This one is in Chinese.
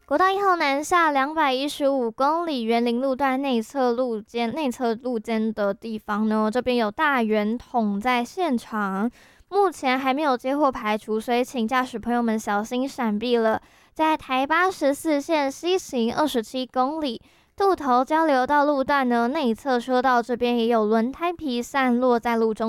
国道1号南下215公里，园林路段内侧路肩的地方呢，这边有大圆筒在现场，目前还没有接获排除，所以请驾驶朋友们小心闪避了。在台八14线西行27公里。渡头交流道路段呢，内侧车道这边也有轮胎皮散落在路中。